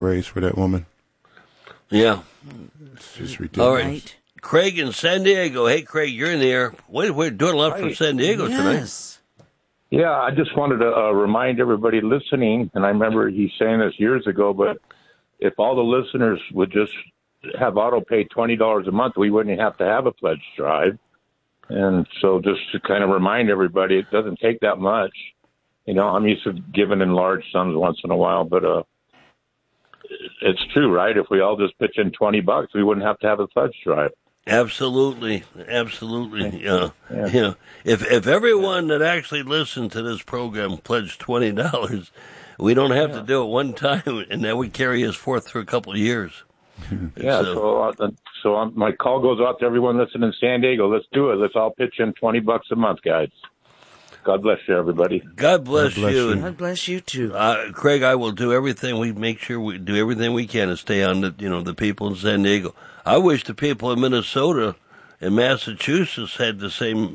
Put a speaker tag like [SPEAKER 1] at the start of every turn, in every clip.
[SPEAKER 1] raise for that woman.
[SPEAKER 2] Yeah.
[SPEAKER 1] It's just ridiculous.
[SPEAKER 2] All right. Craig in San Diego. Hey, Craig, you're in the air. We're doing a lot from San Diego tonight.
[SPEAKER 3] Yeah, I just wanted to remind everybody listening, and I remember he's saying this years ago, but if all the listeners would just have auto pay $20 a month, we wouldn't have to have a pledge drive. And so just to kind of remind everybody, it doesn't take that much. You know, I'm used to giving in large sums once in a while, but it's true, right? If we all just pitch in $20, we wouldn't have to have a pledge drive.
[SPEAKER 2] Absolutely. Yeah. If everyone that actually listened to this program pledged $20, we don't have to do it one time, and that would carry us forth for a couple of years.
[SPEAKER 3] Yeah. So my call goes out to everyone listening in San Diego. Let's do it. Let's all pitch in $20 a month, guys. God bless you, everybody.
[SPEAKER 2] God bless you.
[SPEAKER 4] God bless you too,
[SPEAKER 2] Craig. I will do everything. We make sure we do everything we can to stay on the people in San Diego. I wish the people in Minnesota and Massachusetts had this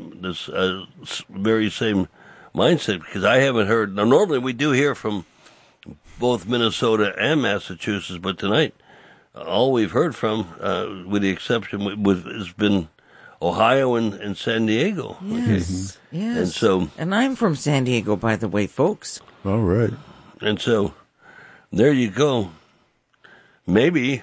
[SPEAKER 2] very same mindset, because I haven't heard. Now, normally we do hear from both Minnesota and Massachusetts, but tonight all we've heard from, with the exception, has been Ohio and San Diego.
[SPEAKER 4] Yes, yes.
[SPEAKER 2] And
[SPEAKER 4] I'm from San Diego, by the way, folks.
[SPEAKER 1] All right.
[SPEAKER 2] And so, there you go. Maybe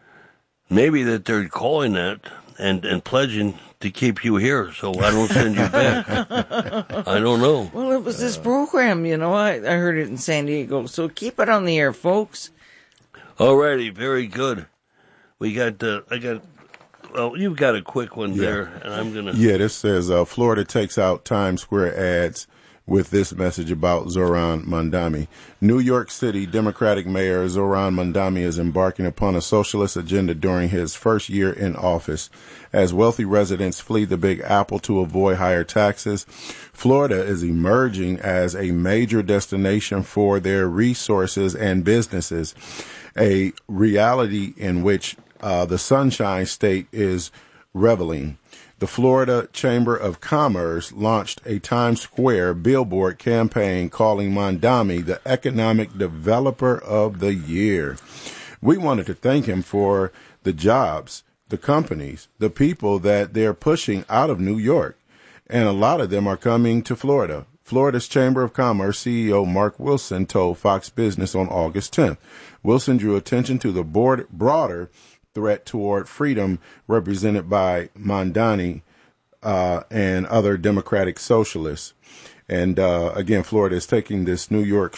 [SPEAKER 2] that they're calling that and pledging to keep you here, so I don't send you back. I don't know.
[SPEAKER 4] Well, it was this program, I heard it in San Diego, so keep it on the air, folks.
[SPEAKER 2] All righty, very good. We got, well, you've got a quick one there, and I'm going to...
[SPEAKER 1] Yeah, this says, Florida takes out Times Square ads with this message about Zoran Mandami. New York City Democratic Mayor Zoran Mandami is embarking upon a socialist agenda during his first year in office. As wealthy residents flee the Big Apple to avoid higher taxes, Florida is emerging as a major destination for their resources and businesses, a reality in which the Sunshine State is reveling. The Florida Chamber of Commerce launched a Times Square billboard campaign calling Mandami the Economic Developer of the Year. We wanted to thank him for the jobs, the companies, the people that they're pushing out of New York, and a lot of them are coming to Florida. Florida's Chamber of Commerce CEO Mark Wilson told Fox Business on August 10th. Wilson drew attention to the broader threat toward freedom represented by Mandani and other democratic socialists. And again, Florida is taking this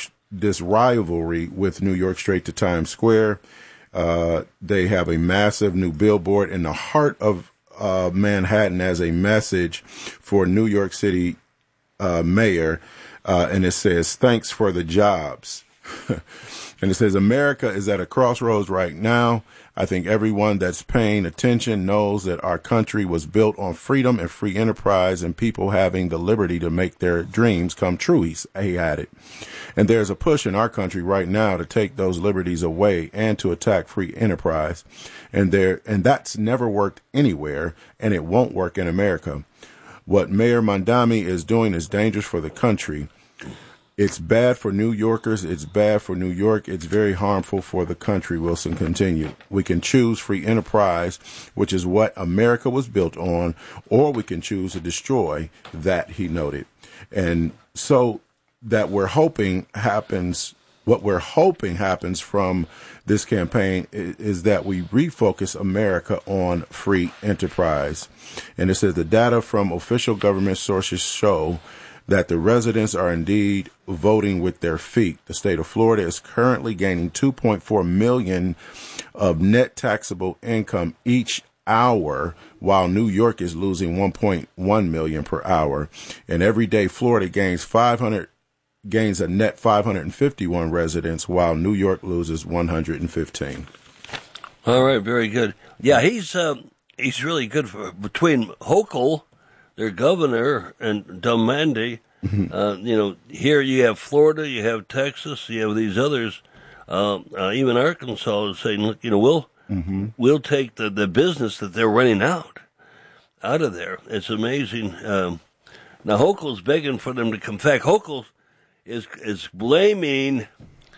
[SPEAKER 1] rivalry with New York straight to Times Square. They have a massive new billboard in the heart of Manhattan as a message for New York City mayor, and it says, "Thanks for the jobs." And it says, America is at a crossroads right now. I think everyone that's paying attention knows that our country was built on freedom and free enterprise and people having the liberty to make their dreams come true, he added. And there's a push in our country right now to take those liberties away and to attack free enterprise. And that's never worked anywhere, and it won't work in America. What Mayor Mandami is doing is dangerous for the country. It's bad for New Yorkers. It's bad for New York. It's very harmful for the country, Wilson continued. We can choose free enterprise, which is what America was built on, or we can choose to destroy that, he noted. And so what we're hoping happens from this campaign is that we refocus America on free enterprise. And it says the data from official government sources show that the residents are indeed voting with their feet. The state of Florida is currently gaining $2.4 million of net taxable income each hour, while New York is losing $1.1 million per hour. And every day, Florida gains a net 551 residents, while New York loses 115.
[SPEAKER 2] All right, very good. Yeah, he's really good between Hochul, their governor, and Domandi. Here you have Florida, you have Texas, you have these others. Even Arkansas is saying, look, we'll take the business that they're running out of there. It's amazing. Now Hochul's begging for them to come back. Hochul is blaming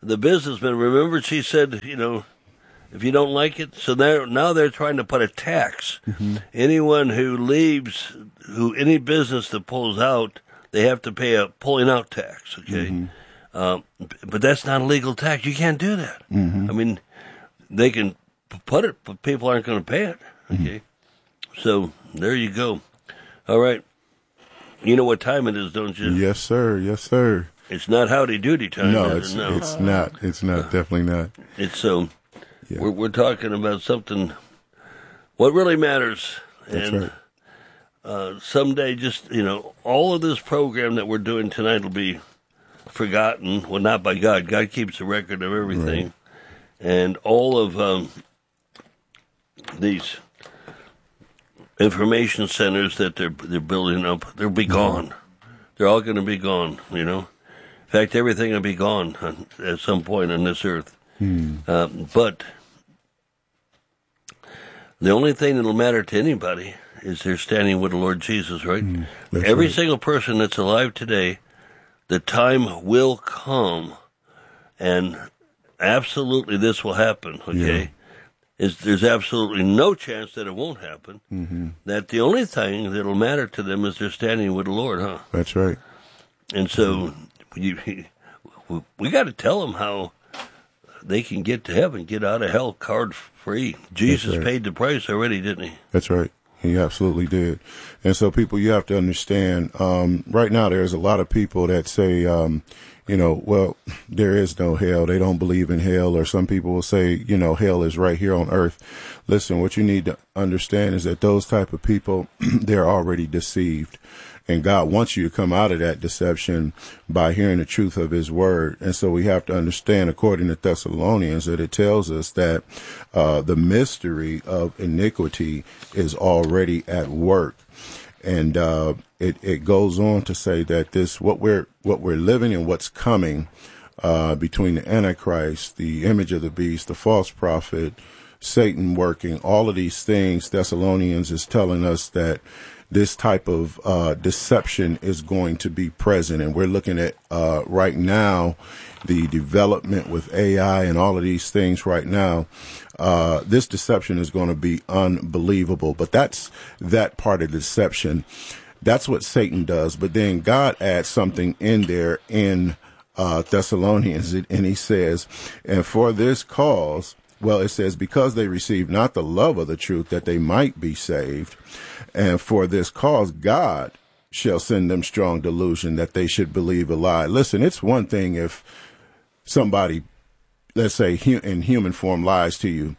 [SPEAKER 2] the businessman, remember she said, if you don't like it, so now they're trying to put a tax. Anyone who leaves, any business that pulls out, they have to pay a pulling out tax, okay? But that's not a legal tax. You can't do that. I mean, they can put it, but people aren't going to pay it, okay? So there you go. All right. You know what time it is, don't you?
[SPEAKER 1] Yes, sir. Yes, sir.
[SPEAKER 2] It's not howdy doody time.
[SPEAKER 1] No, it's not. It's not. Definitely not.
[SPEAKER 2] It's so. Yeah. We're talking about something. What really matters.
[SPEAKER 1] That's
[SPEAKER 2] right. Someday, just all of this program that we're doing tonight will be forgotten. Well, not by God. God keeps a record of everything, right. And all of these information centers that they're building up, they'll be gone. They're all going to be gone. In fact, everything will be gone at some point on this earth. But the only thing that'll matter to anybody is they're standing with the Lord Jesus, right? Every single person that's alive today, the time will come, and absolutely this will happen, okay? Yeah. There's absolutely no chance that it won't happen. That the only thing that'll matter to them is they're standing with the Lord, huh?
[SPEAKER 1] That's right.
[SPEAKER 2] And so we got to tell them how they can get to heaven, get out of hell card free. Jesus paid the price already, didn't he?
[SPEAKER 1] That's right. He absolutely did. And so people, you have to understand, right now there's a lot of people that say, well, there is no hell. They don't believe in hell. Or some people will say, hell is right here on earth. Listen, what you need to understand is that those type of people, they're already deceived. And God wants you to come out of that deception by hearing the truth of his word. And so we have to understand, according to Thessalonians, that it tells us that the mystery of iniquity is already at work. And it goes on to say that what we're living and what's coming between the Antichrist, the image of the beast, the false prophet, Satan working, all of these things, Thessalonians is telling us that this type of deception is going to be present. And we're looking at right now the development with AI and all of these things right now. This deception is going to be unbelievable. But that's that part of deception. That's what Satan does. But then God adds something in there in Thessalonians, and he says, and for this cause, well, it says, because they received not the love of the truth that they might be saved. And for this cause, God shall send them strong delusion that they should believe a lie. Listen, it's one thing if somebody, let's say in human form, lies to you.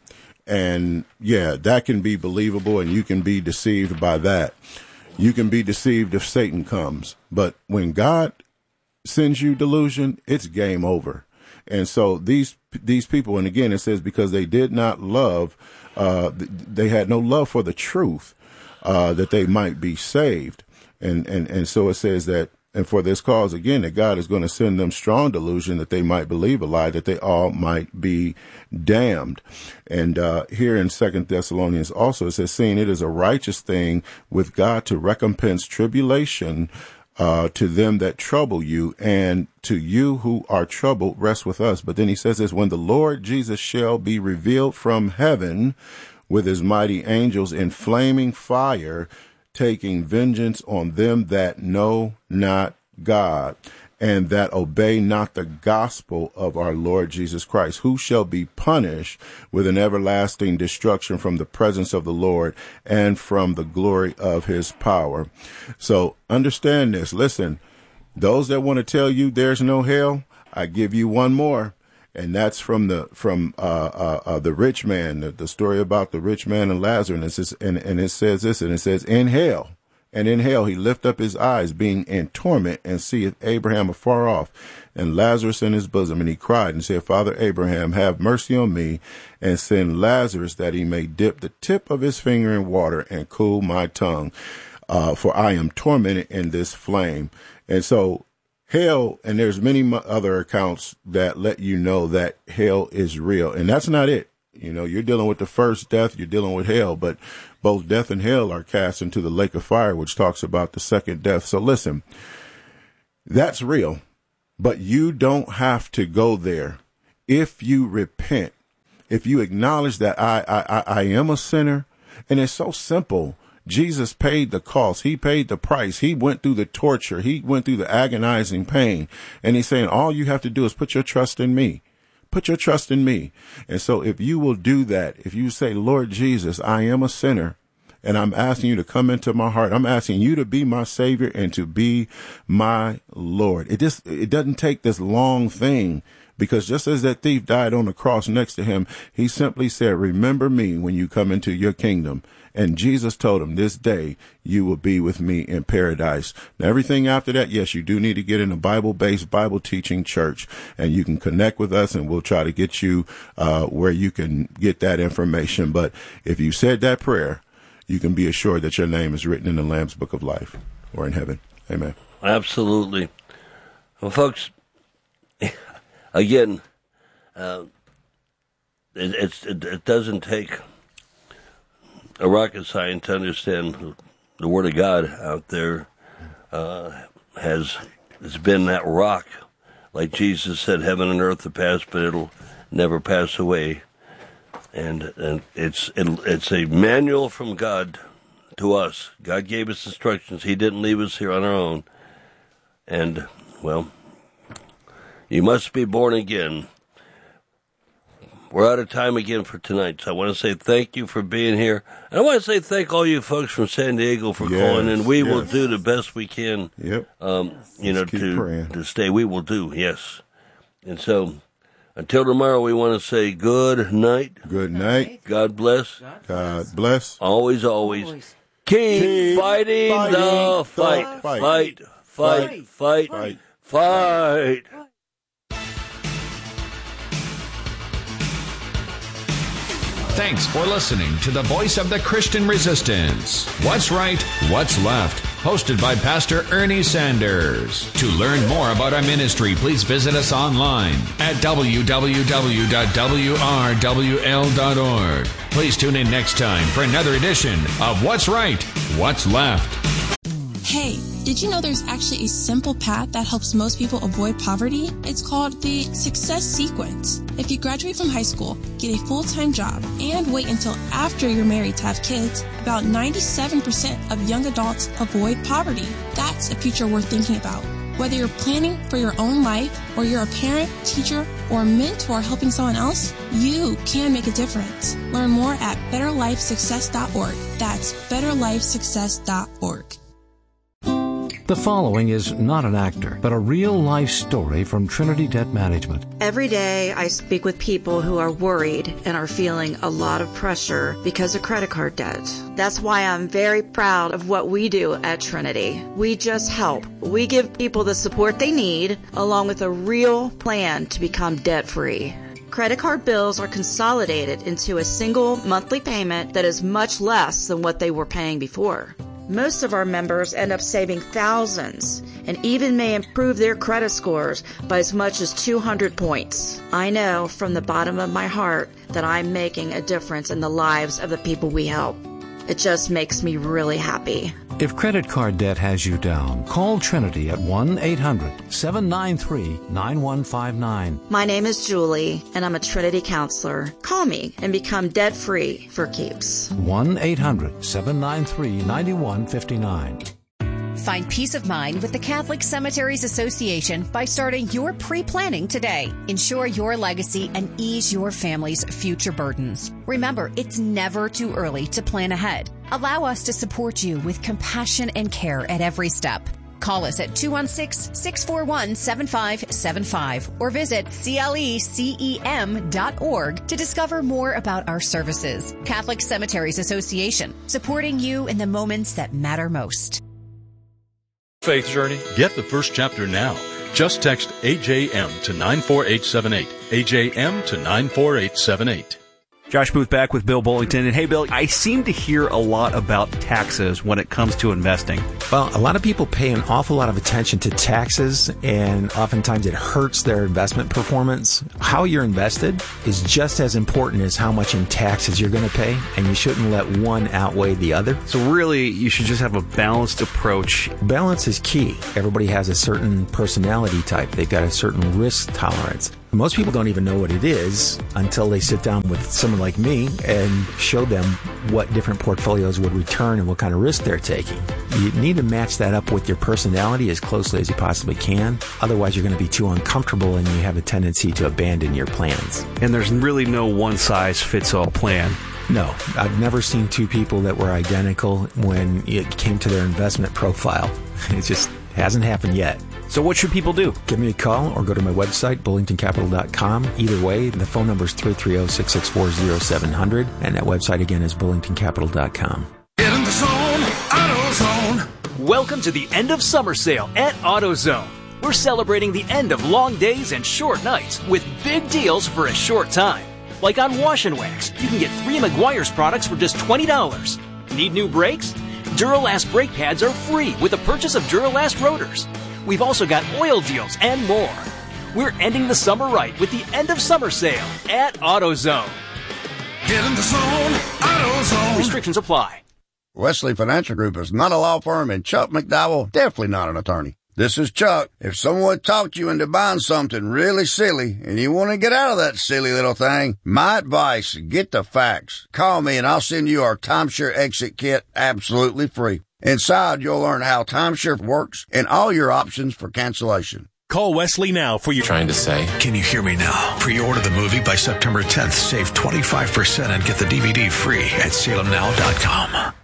[SPEAKER 1] And yeah, that can be believable and you can be deceived by that. You can be deceived if Satan comes. But when God sends you delusion, it's game over. And so these people, and again, it says because they did not love, they had no love for the truth, that they might be saved. And so it says that, and for this cause, again, that God is going to send them strong delusion that they might believe a lie, that they all might be damned. And here in 2 Thessalonians also, it says, seeing it is a righteous thing with God to recompense tribulation to them that trouble you, and to you who are troubled, rest with us. But then he says this, when the Lord Jesus shall be revealed from heaven with his mighty angels in flaming fire, taking vengeance on them that know not God, and that obey not the gospel of our Lord Jesus Christ, who shall be punished with an everlasting destruction from the presence of the Lord and from the glory of his power. So understand this. Listen, those that want to tell you there's no hell, I give you one more. And that's from the rich man, the story about the rich man and Lazarus. And it says this, and it says, in hell he lift up his eyes, being in torment, and seeth Abraham afar off, and Lazarus in his bosom. And he cried and said, Father Abraham, have mercy on me, and send Lazarus that he may dip the tip of his finger in water and cool my tongue, for I am tormented in this flame. And so hell, and there's many other accounts that let you know that hell is real. And that's not it. You're dealing with the first death, you're dealing with hell, but both death and hell are cast into the lake of fire, which talks about the second death. So listen, that's real, but you don't have to go there if you repent, if you acknowledge that I am a sinner, and it's so simple. Jesus paid the cost. He paid the price. He went through the torture. He went through the agonizing pain. And he's saying, all you have to do is put your trust in me. Put your trust in me. And so if you will do that, if you say, Lord Jesus, I am a sinner, and I'm asking you to come into my heart. I'm asking you to be my Savior and to be my Lord. It doesn't take this long thing, because just as that thief died on the cross next to him, he simply said, remember me when you come into your kingdom. And Jesus told him, this day you will be with me in paradise. Now, everything after that, yes, you do need to get in a Bible-based, Bible-teaching church, and you can connect with us, and we'll try to get you where you can get that information. But if you said that prayer, you can be assured that your name is written in the Lamb's Book of Life or in heaven. Amen.
[SPEAKER 2] Absolutely. Well, folks, again, it doesn't take a rocket science to understand the Word of God out there has been that rock. Like Jesus said, heaven and earth will pass, but it'll never pass away. And it's a manual from God to us. God gave us instructions. He didn't leave us here on our own. And, well, you must be born again. We're out of time again for tonight, so I want to say thank you for being here. And I want to say thank all you folks from San Diego for calling in. We will do the best we can, to stay. We will do, yes. And so, until tomorrow, we want to say good night.
[SPEAKER 1] Good night.
[SPEAKER 2] God bless.
[SPEAKER 1] God bless.
[SPEAKER 2] Always. Keep fighting the fight. Fight.
[SPEAKER 5] Thanks for listening to the voice of the Christian resistance. What's right, what's left? Hosted by Pastor Ernie Sanders. To learn more about our ministry, please visit us online at www.wrwl.org. Please tune in next time for another edition of What's Right, What's Left.
[SPEAKER 6] Hey, did you know there's actually a simple path that helps most people avoid poverty? It's called the Success Sequence. If you graduate from high school, get a full-time job, and wait until after you're married to have kids, about 97% of young adults avoid poverty. That's a future worth thinking about. Whether you're planning for your own life, or you're a parent, teacher, or mentor helping someone else, you can make a difference. Learn more at betterlifesuccess.org. That's betterlifesuccess.org.
[SPEAKER 7] The following is not an actor, but a real-life story from Trinity Debt Management.
[SPEAKER 8] Every day I speak with people who are worried and are feeling a lot of pressure because of credit card debt. That's why I'm very proud of what we do at Trinity. We just help. We give people the support they need, along with a real plan to become debt-free. Credit card bills are consolidated into a single monthly payment that is much less than what they were paying before. Most of our members end up saving thousands and even may improve their credit scores by as much as 200 points. I know from the bottom of my heart that I'm making a difference in the lives of the people we help. It just makes me really happy.
[SPEAKER 7] If credit card debt has you down, call Trinity at 1-800-793-9159.
[SPEAKER 8] My name is Julie, and I'm a Trinity counselor. Call me and become debt-free for keeps.
[SPEAKER 7] 1-800-793-9159.
[SPEAKER 9] Find peace of mind with the Catholic Cemeteries Association by starting your pre-planning today. Ensure your legacy and ease your family's future burdens. Remember, it's never too early to plan ahead. Allow us to support you with compassion and care at every step. Call us at 216-641-7575 or visit clecem.org to discover more about our services. Catholic Cemeteries Association, supporting you in the moments that matter most.
[SPEAKER 10] Faith Journey. Get the first chapter now. Just text AJM to 94878. AJM to 94878.
[SPEAKER 11] Josh Booth back with Bill Bullington. And hey, Bill, I seem to hear a lot about taxes when it comes to investing. Well, a lot of people pay an awful lot of attention to taxes, and oftentimes it hurts their investment performance. How you're invested is just as important as how much in taxes you're going to pay, and you shouldn't let one outweigh the other.
[SPEAKER 12] So really, you should just have a balanced approach.
[SPEAKER 11] Balance is key. Everybody has a certain personality type. They've got a certain risk tolerance. Most people don't even know what it is until they sit down with someone like me and show them what different portfolios would return and what kind of risk they're taking. You need to match that up with your personality as closely as you possibly can. Otherwise, you're going to be too uncomfortable and you have a tendency to abandon your plans.
[SPEAKER 12] And there's really no one-size-fits-all plan.
[SPEAKER 11] No, I've never seen two people that were identical when it came to their investment profile. It just hasn't happened yet.
[SPEAKER 12] So what should people do?
[SPEAKER 11] Give me a call or go to my website, bullingtoncapital.com. Either way, the phone number is 330-664-0700, and that website again is bullingtoncapital.com.
[SPEAKER 13] Get in the zone, AutoZone.
[SPEAKER 14] Welcome to the end of summer sale at AutoZone. We're celebrating the end of long days and short nights with big deals for a short time. Like on Wash and Wax, you can get 3 Meguiar's products for just $20. Need new brakes? Duralast brake pads are free with the purchase of Duralast rotors. We've also got oil deals and more. We're ending the summer right with the end of summer sale at AutoZone.
[SPEAKER 13] Get in the zone, AutoZone.
[SPEAKER 14] Restrictions apply.
[SPEAKER 15] Wesley Financial Group is not a law firm, and Chuck McDowell definitely not an attorney. This is Chuck. If someone talked you into buying something really silly and you want to get out of that silly little thing, my advice, get the facts. Call me and I'll send you our timeshare exit kit absolutely free. Inside, you'll learn how timeshare works and all your options for cancellation.
[SPEAKER 16] Call Wesley now for your...
[SPEAKER 17] Trying to say.
[SPEAKER 18] Can you hear me now? Pre-order the movie by September 10th. Save 25% and get the DVD free at salemnow.com.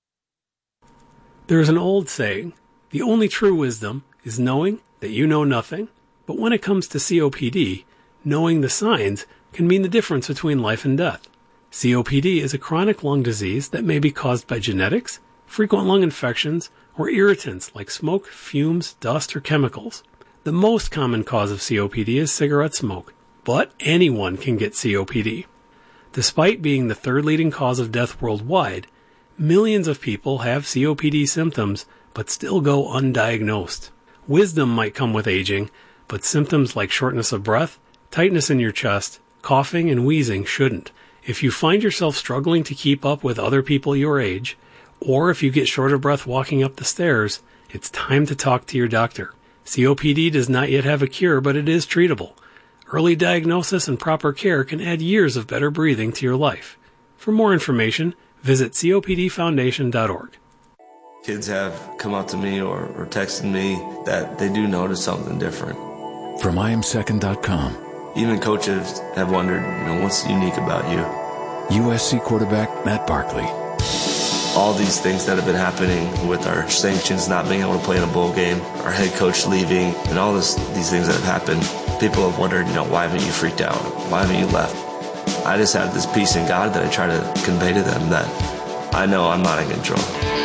[SPEAKER 19] There is an old saying, the only true wisdom is knowing that you know nothing. But when it comes to COPD, knowing the signs can mean the difference between life and death. COPD is a chronic lung disease that may be caused by genetics, frequent lung infections, or irritants like smoke, fumes, dust, or chemicals. The most common cause of COPD is cigarette smoke, but anyone can get COPD. Despite being the third leading cause of death worldwide, millions of people have COPD symptoms but still go undiagnosed. Wisdom might come with aging, but symptoms like shortness of breath, tightness in your chest, coughing, and wheezing shouldn't. If you find yourself struggling to keep up with other people your age, or if you get short of breath walking up the stairs, it's time to talk to your doctor. COPD does not yet have a cure, but it is treatable. Early diagnosis and proper care can add years of better breathing to your life. For more information, visit copdfoundation.org.
[SPEAKER 20] Kids have come up to me or texted me that they do notice something different.
[SPEAKER 17] From IamSecond.com.
[SPEAKER 20] Even coaches have wondered, what's unique about you?
[SPEAKER 17] USC quarterback Matt Barkley.
[SPEAKER 20] All these things that have been happening with our sanctions not being able to play in a bowl game, our head coach leaving, and all these things that have happened, people have wondered, why haven't you freaked out? Why haven't you left? I just have this peace in God that I try to convey to them that I know I'm not in control.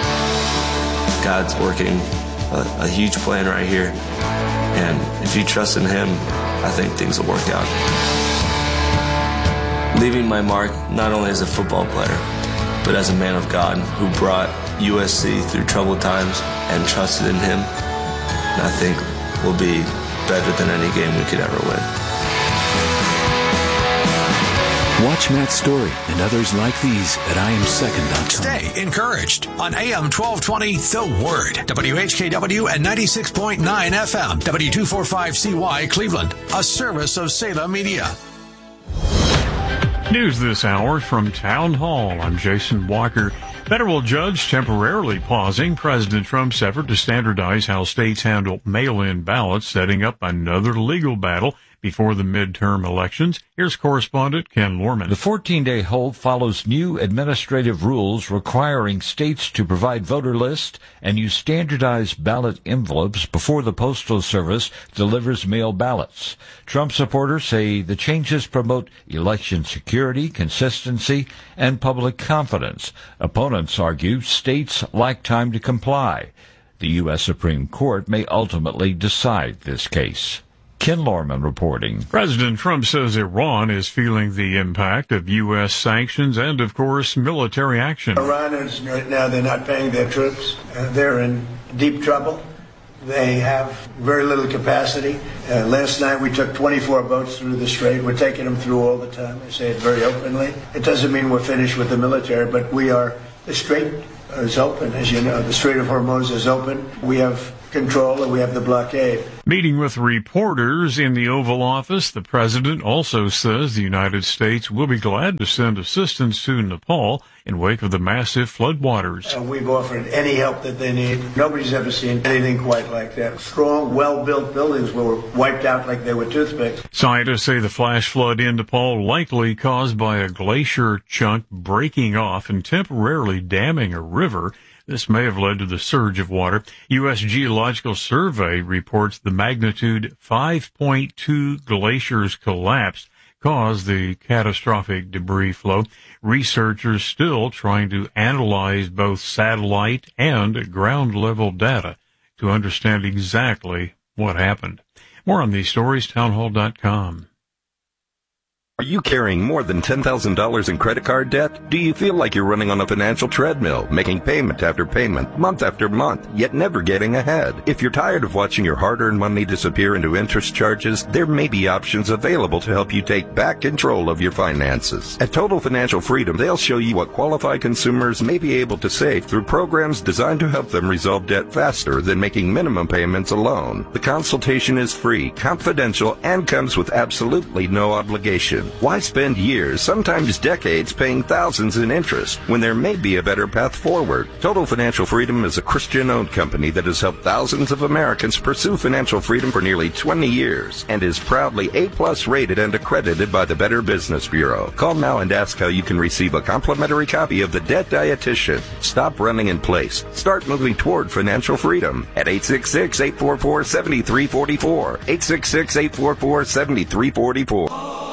[SPEAKER 20] God's working a huge plan right here, and if you trust in Him, I think things will work out. Leaving my mark not only as a football player, but as a man of God who brought USC through troubled times and trusted in Him, I think will be better than any game we could ever win.
[SPEAKER 17] Watch Matt's story and others like these at IamSecond.com.
[SPEAKER 18] Stay encouraged on AM 1220 The Word, WHKW and 96.9 FM, W245CY Cleveland, a service of Salem Media.
[SPEAKER 21] News this hour from Town Hall. I'm Jason Walker. Federal judge temporarily pausing President Trump's effort to standardize how states handle mail-in ballots, setting up another legal battle before the midterm elections. Here's correspondent Ken Lorman.
[SPEAKER 22] The 14-day hold follows new administrative rules requiring states to provide voter lists and use standardized ballot envelopes before the Postal Service delivers mail ballots. Trump supporters say the changes promote election security, consistency, and public confidence. Opponents argue states lack time to comply. The U.S. Supreme Court may ultimately decide this case. Ken Lorman reporting.
[SPEAKER 21] President Trump says Iran is feeling the impact of U.S. sanctions and, of course, military action.
[SPEAKER 3] Iran is right now, they're not paying their troops. They're in deep trouble. They have very little capacity. Last night we took 24 boats through the strait. We're taking them through all the time. I say it very openly. It doesn't mean we're finished with the military, but the strait is open, as you know. The Strait of Hormuz is open. We have control and we have the blockade.
[SPEAKER 21] Meeting with reporters in the Oval Office, the president also says the United States will be glad to send assistance to Nepal in wake of the massive floodwaters.
[SPEAKER 3] We've offered any help that they need. Nobody's ever seen anything quite like that. Strong, well-built buildings were wiped out like they were toothpicks.
[SPEAKER 21] Scientists say the flash flood in Nepal likely caused by a glacier chunk breaking off and temporarily damming a river. This may have led to the surge of water. U.S. Geological Survey reports the magnitude 5.2 glaciers collapsed caused the catastrophic debris flow. Researchers still trying to analyze both satellite and ground-level data to understand exactly what happened. More on these stories, townhall.com.
[SPEAKER 4] Are you carrying more than $10,000 in credit card debt? Do you feel like you're running on a financial treadmill, making payment after payment, month after month, yet never getting ahead? If you're tired of watching your hard-earned money disappear into interest charges, there may be options available to help you take back control of your finances. At Total Financial Freedom, they'll show you what qualified consumers may be able to save through programs designed to help them resolve debt faster than making minimum payments alone. The consultation is free, confidential, and comes with absolutely no obligation. Why spend years, sometimes decades, paying thousands in interest when there may be a better path forward? Total Financial Freedom is a Christian-owned company that has helped thousands of Americans pursue financial freedom for nearly 20 years and is proudly A+ rated and accredited by the Better Business Bureau. Call now and ask how you can receive a complimentary copy of The Debt Dietitian. Stop running in place. Start moving toward financial freedom at 866-844-7344. 866-844-7344.